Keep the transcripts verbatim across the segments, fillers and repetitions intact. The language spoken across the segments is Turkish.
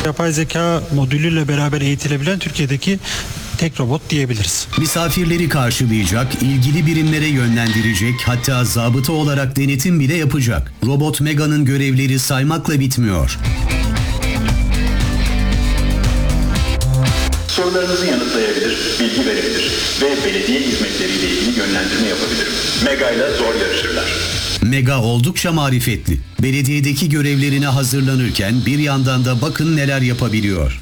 Yapay zeka modülüyle beraber eğitilebilen Türkiye'deki tek robot diyebiliriz. Misafirleri karşılayacak, ilgili birimlere yönlendirecek, hatta zabıta olarak denetim bile yapacak. Robot Mega'nın görevleri saymakla bitmiyor. Sorularınızı yanıtlayabilir, bilgi verebilir ve belediye hizmetleriyle ilgili yönlendirme yapabilir. Mega ile zor yarışırlar. Mega oldukça marifetli. Belediyedeki görevlerine hazırlanırken bir yandan da bakın neler yapabiliyor.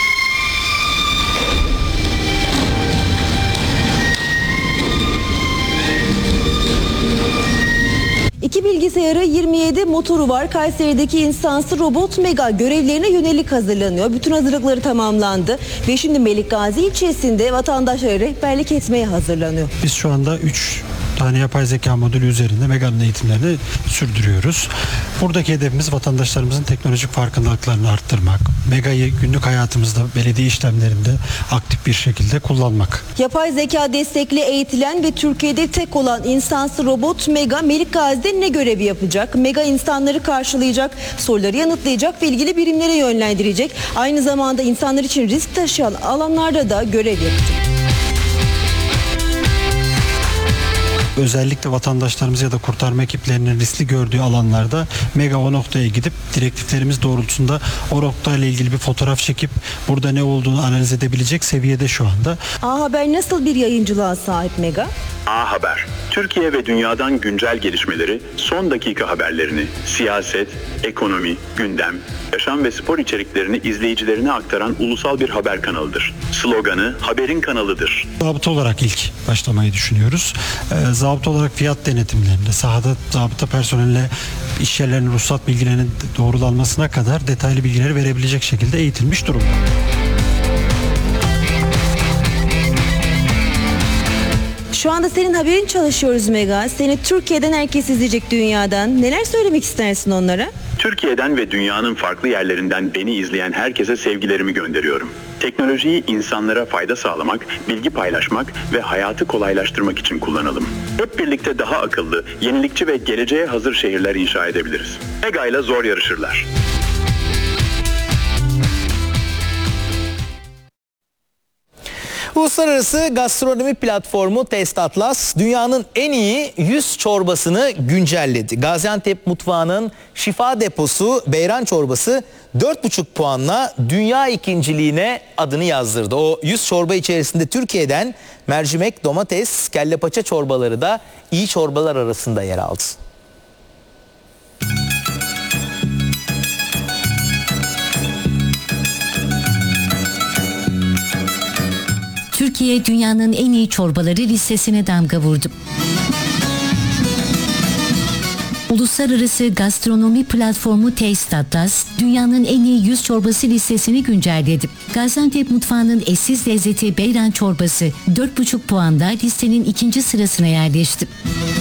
İki bilgisayarı, yirmi yedi motoru var. Kayseri'deki insansız robot Mega görevlerine yönelik hazırlanıyor. Bütün hazırlıkları tamamlandı ve şimdi Melikgazi ilçesinde vatandaşlara rehberlik etmeye hazırlanıyor. Biz şu anda üç tane yapay zeka modülü üzerinde Mega'nın eğitimlerini sürdürüyoruz. Buradaki hedefimiz vatandaşlarımızın teknolojik farkındalıklarını arttırmak. Mega'yı günlük hayatımızda, belediye işlemlerinde aktif bir şekilde kullanmak. Yapay zeka destekli eğitilen ve Türkiye'de tek olan insansız robot Mega, Melikgazi'de ne görevi yapacak? Mega insanları karşılayacak, soruları yanıtlayacak ve ilgili birimlere yönlendirecek. Aynı zamanda insanlar için risk taşıyan alanlarda da görev yapacak. Özellikle vatandaşlarımız ya da kurtarma ekiplerinin riskli gördüğü alanlarda Mega o noktaya gidip direktiflerimiz doğrultusunda o noktayla ilgili bir fotoğraf çekip burada ne olduğunu analiz edebilecek seviyede şu anda. A Haber nasıl bir yayıncılığa sahip Mega? A Haber, Türkiye ve dünyadan güncel gelişmeleri, son dakika haberlerini, siyaset, ekonomi, gündem, yaşam ve spor içeriklerini izleyicilerine aktaran ulusal bir haber kanalıdır. Sloganı haberin kanalıdır. Zabıta olarak ilk başlamayı düşünüyoruz. Ee, zabıta olarak fiyat denetimlerinde, sahada zabıta personeline iş yerlerinin ruhsat bilgilerinin doğrulanmasına kadar detaylı bilgileri verebilecek şekilde eğitilmiş durumda. Şu anda senin haberin çalışıyoruz Mega. Seni Türkiye'den herkes izleyecek, dünyadan. Neler söylemek istersin onlara? Türkiye'den ve dünyanın farklı yerlerinden beni izleyen herkese sevgilerimi gönderiyorum. Teknolojiyi insanlara fayda sağlamak, bilgi paylaşmak ve hayatı kolaylaştırmak için kullanalım. Hep birlikte daha akıllı, yenilikçi ve geleceğe hazır şehirler inşa edebiliriz. Mega ile zor yarışırlar. Uluslararası gastronomi platformu Taste Atlas dünyanın en iyi yüz çorbasını güncelledi. Gaziantep mutfağının şifa deposu beyran çorbası dört buçuk puanla dünya ikinciliğine adını yazdırdı. O yüz çorba içerisinde Türkiye'den mercimek, domates, kelle paça çorbaları da iyi çorbalar arasında yer aldı. Türkiye dünyanın en iyi çorbaları listesine damga vurdu. Uluslararası gastronomi platformu Taste Atlas, dünyanın en iyi yüz çorbası listesini güncelledi. Gaziantep mutfağının eşsiz lezzeti beyran çorbası dört buçuk puanda listenin ikinci sırasına yerleşti.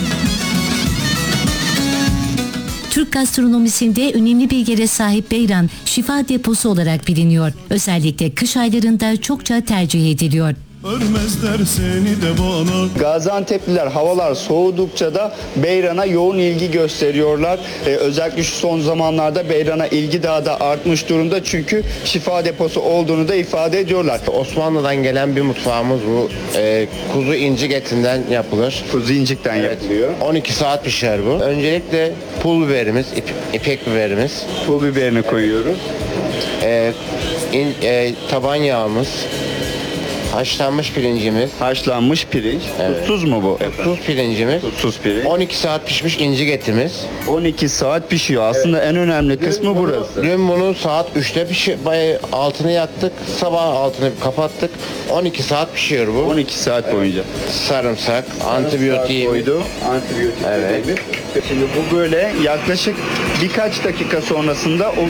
Türk gastronomisinde önemli bir yere sahip beyran, şifa deposu olarak biliniyor. Özellikle kış aylarında çokça tercih ediliyor. Örmezler seni de bana. Gaziantep'liler havalar soğudukça da beyrana yoğun ilgi gösteriyorlar. Ee, özellikle şu son zamanlarda beyrana ilgi daha da artmış durumda çünkü şifa deposu olduğunu da ifade ediyorlar. Osmanlı'dan gelen bir mutfağımız bu. Ee, kuzu incik etinden yapılır. Kuzu incikten evet. yapılıyor. on iki saat pişer bu. Öncelikle pul biberimiz, ip, ipek biberimiz. Pul biberini koyuyoruz. Ee, in, e, taban yağımız. Haşlanmış pirincimiz. Haşlanmış pirinç. Evet. Tuzsuz mu bu? Tuz pirincimiz. Tuzsuz pirinç. on iki saat pişmiş incik etimiz. on iki saat pişiyor. Aslında evet. En önemli kısmı dün burası. Bunu, dün bunu saat üçte pişi, altını yaktık. Sabah altını kapattık. on iki saat pişiyor bu. on iki saat boyunca. Sarımsak, antibiyotik koydu. Antibiyotik. Evet. Şimdi bu böyle yaklaşık birkaç dakika sonrasında o